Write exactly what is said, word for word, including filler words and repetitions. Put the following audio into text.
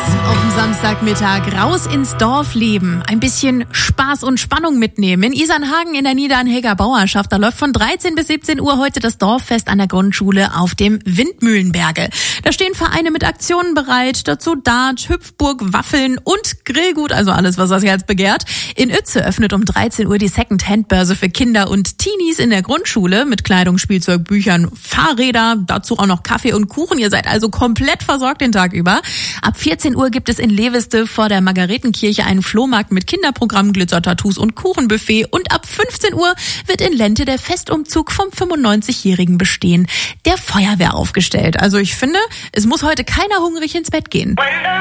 auf dem Samstagmittag raus ins Dorf leben, ein bisschen Spaß und Spannung mitnehmen. In Isernhagen in der Niedernheger Bauerschaft, da läuft von dreizehn bis siebzehn Uhr heute das Dorffest an der Grundschule auf dem Windmühlenberge. Da stehen Vereine mit Aktionen bereit, dazu Dart, Hüpfburg, Waffeln und Grillgut, also alles, was das Herz begehrt. In Uetze öffnet um dreizehn Uhr die Second-Hand-Börse für Kinder und Teenies in der Grundschule mit Kleidung, Spielzeug, Büchern, Fahrräder, dazu auch noch Kaffee und Kuchen. Ihr seid also komplett versorgt den Tag über. Ab vierzehn Uhr gibt es in Leveste vor der Margaretenkirche einen Flohmarkt mit Kinderprogramm, Glitzertattoos und Kuchenbuffet. Und ab fünfzehn Uhr wird in Lente der Festumzug vom fünfundneunzigjährigen Bestehen der Feuerwehr aufgestellt. Also ich finde, es muss heute keiner hungrig ins Bett gehen.